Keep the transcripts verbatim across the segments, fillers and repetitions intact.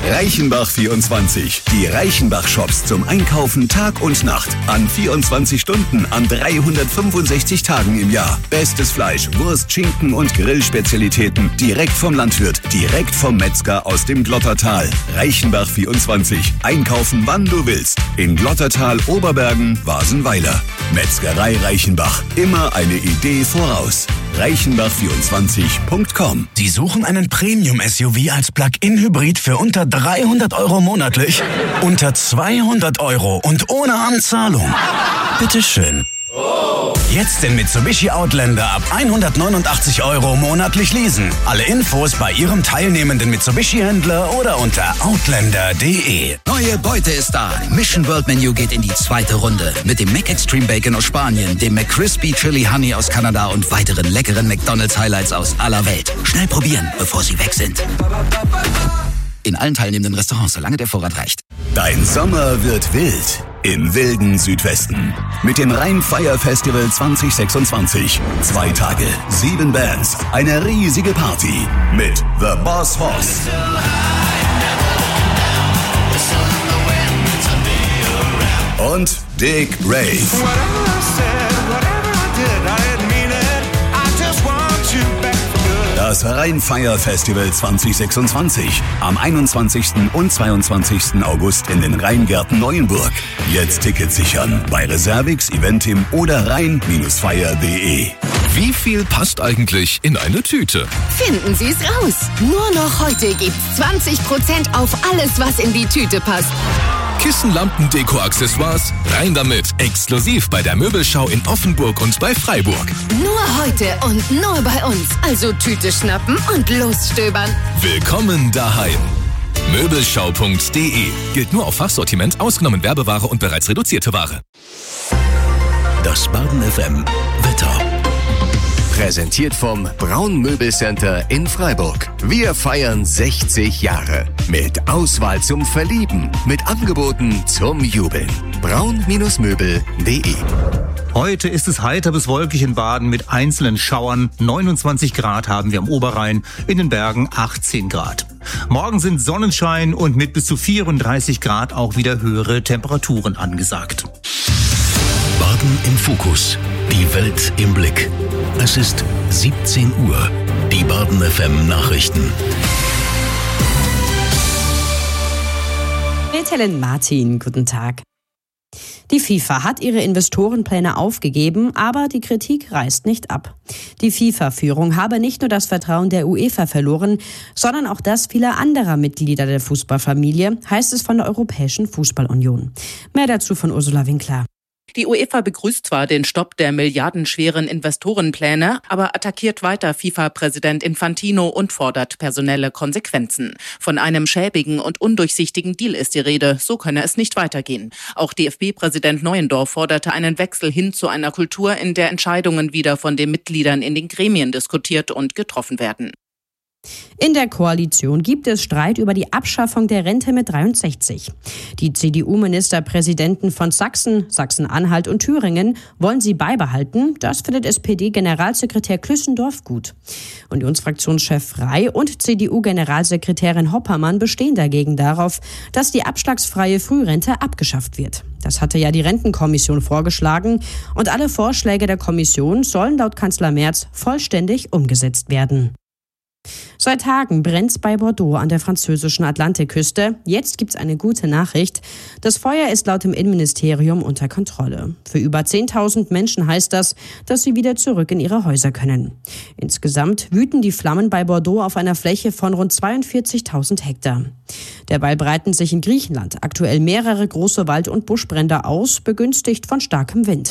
Reichenbach vierundzwanzig. Die Reichenbach-Shops zum Einkaufen Tag und Nacht. An vierundzwanzig Stunden, an dreihundertfünfundsechzig Tagen im Jahr. Bestes Fleisch, Wurst, Schinken und Grillspezialitäten. Direkt vom Landwirt, direkt vom Metzger aus dem Glottertal. Reichenbach vierundzwanzig. Einkaufen, wann du willst. In Glottertal, Oberbergen, Wasenweiler. Metzgerei Reichenbach. Immer eine Idee voraus. reichenbach vierundzwanzig punkt com. Sie suchen einen Premium-S U V als Plug-in-Hybrid für unter dreihundert Euro monatlich? Unter zweihundert Euro und ohne Anzahlung? Bitteschön. Jetzt den Mitsubishi Outlander ab hundertneunundachtzig Euro monatlich leasen. Alle Infos bei Ihrem teilnehmenden Mitsubishi-Händler oder unter outlander punkt de. Neue Beute ist da. Mission World Menu geht in die zweite Runde. Mit dem McExtreme Bacon aus Spanien, dem McCrispy Chili Honey aus Kanada und weiteren leckeren McDonald's Highlights aus aller Welt. Schnell probieren, bevor sie weg sind. In allen teilnehmenden Restaurants, solange der Vorrat reicht. Dein Sommer wird wild. Im wilden Südwesten. Mit dem Rhein-Fire Festival zwanzig sechsundzwanzig. Zwei Tage, sieben Bands, eine riesige Party. Mit The Boss Hoss. Und Dick Rave. Das Rhein-Fire Festival zwanzig sechsundzwanzig. Am einundzwanzigsten und zweiundzwanzigsten August in den Rheingärten Neuenburg. Jetzt Tickets sichern bei Reservix, Eventim oder rhein Fire punkt de. Wie viel passt eigentlich in eine Tüte? Finden Sie es raus. Nur noch heute gibt's zwanzig Prozent auf alles, was in die Tüte passt. Kissen, Lampen, Deko, Accessoires, rein damit. Exklusiv bei der Möbelschau in Offenburg und bei Freiburg. Nur heute und nur bei uns. Also Tüte schnappen und losstöbern. Willkommen daheim. Möbelschau punkt de. Gilt nur auf Fachsortiment, ausgenommen Werbeware und bereits reduzierte Ware. Das Baden F M Wetter. Präsentiert vom Braun Möbelcenter in Freiburg. Wir feiern sechzig Jahre. Mit Auswahl zum Verlieben. Mit Angeboten zum Jubeln. braun Möbel punkt de. Heute ist es heiter bis wolkig in Baden mit einzelnen Schauern. neunundzwanzig Grad haben wir am Oberrhein, in den Bergen achtzehn Grad. Morgen sind Sonnenschein und mit bis zu vierunddreißig Grad auch wieder höhere Temperaturen angesagt. Baden im Fokus. Die Welt im Blick. Es ist siebzehn Uhr. Die Baden F M Nachrichten. Mit Helen Martin, guten Tag. Die FIFA hat ihre Investorenpläne aufgegeben, aber die Kritik reißt nicht ab. Die FIFA-Führung habe nicht nur das Vertrauen der UEFA verloren, sondern auch das vieler anderer Mitglieder der Fußballfamilie, heißt es von der Europäischen Fußballunion. Mehr dazu von Ursula Winkler. Die UEFA begrüßt zwar den Stopp der milliardenschweren Investorenpläne, aber attackiert weiter FIFA-Präsident Infantino und fordert personelle Konsequenzen. Von einem schäbigen und undurchsichtigen Deal ist die Rede, so könne es nicht weitergehen. Auch D F B-Präsident Neuendorf forderte einen Wechsel hin zu einer Kultur, in der Entscheidungen wieder von den Mitgliedern in den Gremien diskutiert und getroffen werden. In der Koalition gibt es Streit über die Abschaffung der Rente mit dreiundsechzig. Die C D U-Ministerpräsidenten von Sachsen, Sachsen-Anhalt und Thüringen wollen sie beibehalten. Das findet S P D-Generalsekretär Klüssendorf gut. Unionsfraktionschef Frey und C D U-Generalsekretärin Hoppermann bestehen dagegen darauf, dass die abschlagsfreie Frührente abgeschafft wird. Das hatte ja die Rentenkommission vorgeschlagen und alle Vorschläge der Kommission sollen laut Kanzler Merz vollständig umgesetzt werden. Seit Tagen brennt's bei Bordeaux an der französischen Atlantikküste. Jetzt gibt's eine gute Nachricht. Das Feuer ist laut dem Innenministerium unter Kontrolle. Für über zehntausend Menschen heißt das, dass sie wieder zurück in ihre Häuser können. Insgesamt wüten die Flammen bei Bordeaux auf einer Fläche von rund zweiundvierzigtausend Hektar. Derweil breiten sich in Griechenland aktuell mehrere große Wald- und Buschbrände aus, begünstigt von starkem Wind.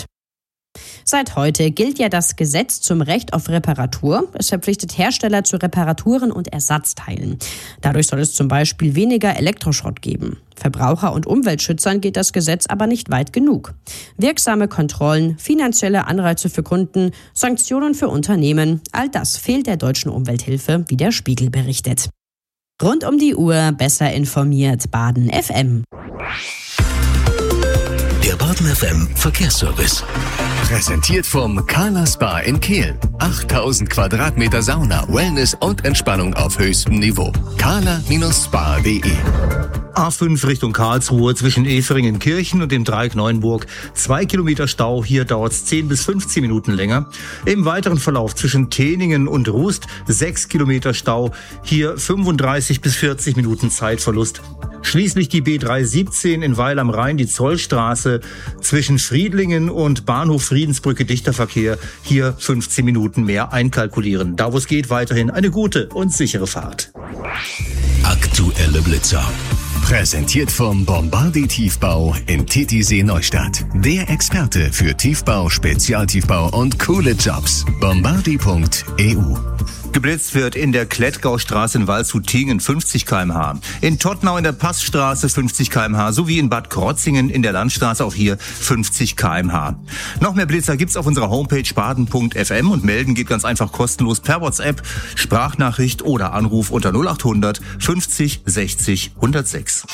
Seit heute gilt ja das Gesetz zum Recht auf Reparatur. Es verpflichtet Hersteller zu Reparaturen und Ersatzteilen. Dadurch soll es zum Beispiel weniger Elektroschrott geben. Verbraucher- und Umweltschützern geht das Gesetz aber nicht weit genug. Wirksame Kontrollen, finanzielle Anreize für Kunden, Sanktionen für Unternehmen, all das fehlt der deutschen Umwelthilfe, wie der Spiegel berichtet. Rund um die Uhr besser informiert, Baden F M. Der Baden Baden F M Verkehrsservice. Präsentiert vom Carla Spa in Kehl. achttausend Quadratmeter Sauna, Wellness und Entspannung auf höchstem Niveau. carla Spa punkt de. A fünf Richtung Karlsruhe zwischen Eferingen-Kirchen und dem Dreieck Neuenburg. Zwei Kilometer Stau, hier dauert es zehn bis fünfzehn Minuten länger. Im weiteren Verlauf zwischen Teningen und Rust sechs Kilometer Stau, hier fünfunddreißig bis vierzig Minuten Zeitverlust. Schließlich die B dreihundertsiebzehn in Weil am Rhein, die Zollstraße zwischen Friedlingen und Bahnhof Friedensbrücke, dichter Verkehr, hier fünfzehn Minuten mehr einkalkulieren. Da wo es geht, weiterhin eine gute und sichere Fahrt. Aktuelle Blitzer. Präsentiert vom Bombardi Tiefbau in Titisee Neustadt. Der Experte für Tiefbau, Spezialtiefbau und coole Jobs. bombardi punkt e u. Geblitzt wird in der Klettgaustraße in Waldshut-Tiengen fünfzig Kilometer pro Stunde, in Tottenau in der Passstraße fünfzig Kilometer pro Stunde sowie in Bad Krotzingen in der Landstraße auch hier fünfzig Kilometer pro Stunde. Noch mehr Blitzer gibt's auf unserer Homepage baden punkt f m und melden geht ganz einfach kostenlos per WhatsApp, Sprachnachricht oder Anruf unter null achthundert fünfzig sechzig hundertsechs.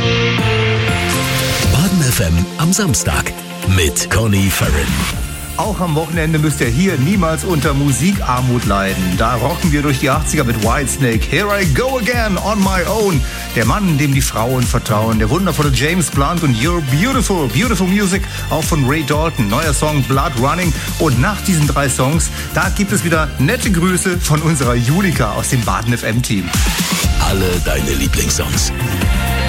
Baden F M am Samstag mit Conny Farren. Auch am Wochenende müsst ihr hier niemals unter Musikarmut leiden. Da rocken wir durch die achtziger mit Whitesnake. Here I go again on my own. Der Mann, dem die Frauen vertrauen. Der wundervolle James Blunt und You're Beautiful. Beautiful Music, auch von Ray Dalton. Neuer Song Blood Running. Und nach diesen drei Songs, da gibt es wieder nette Grüße von unserer Julika aus dem Baden F M Team. Alle deine Lieblingssongs.